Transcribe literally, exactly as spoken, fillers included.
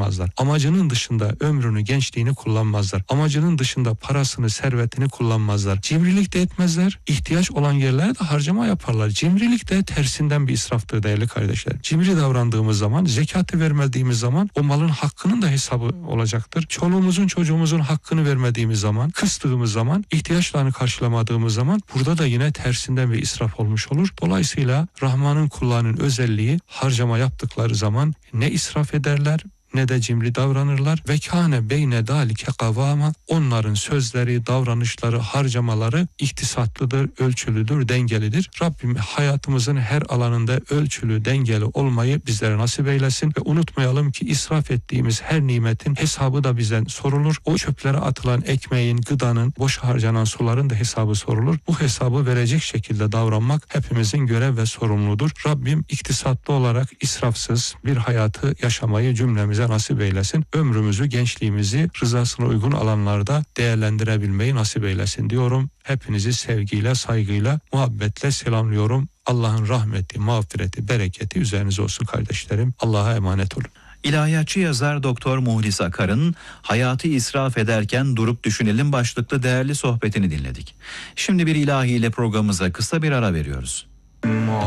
harcamazlar. Amacının dışında ömrünü, gençliğini kullanmazlar. Amacının dışında parasını, servetini kullanmazlar. Cimrilik de etmezler. İhtiyaç olan yerlere de harcama yaparlar. Cimrilik de tersinden bir israftır değerli kardeşler. Cimri davrandığımız zaman, zekatı vermediğimiz zaman o malın hakkının da hesabı olacaktır. Çoluğumuzun, çocuğumuzun hakkını vermediğimiz zaman, kıstığımız zaman, ihtiyaçlarını karşılamadığımız zaman burada da yine tersinden bir israf olmuş olur. Dolayısıyla Rahman'ın kullarının özelliği harcama yaptıkları zaman ne israf ederler ne de cimri davranırlar. Ve kâne beyne dâlike kavâma, onların sözleri, davranışları, harcamaları ihtisatlıdır, ölçülüdür, dengelidir. Rabbim hayatımızın her alanında ölçülü, dengeli olmayı bizlere nasip eylesin ve unutmayalım ki israf ettiğimiz her nimetin hesabı da bizden sorulur. O çöplere atılan ekmeğin, gıdanın, boş harcanan suların da hesabı sorulur. Bu hesabı verecek şekilde davranmak hepimizin görev ve sorumluluğudur. Rabbim iktisatlı olarak israfsız bir hayatı yaşamayı cümlemize nasip eylesin. Ömrümüzü, gençliğimizi rızasına uygun alanlarda değerlendirebilmeyi nasip eylesin diyorum. Hepinizi sevgiyle, saygıyla, muhabbetle selamlıyorum. Allah'ın rahmeti, mağfireti, bereketi üzerinize olsun kardeşlerim. Allah'a emanet olun. İlahiyatçı yazar Doktor Muhlis Akar'ın Hayatı israf ederken durup düşünelim başlıklı değerli sohbetini dinledik. Şimdi bir ilahi ile programımıza kısa bir ara veriyoruz.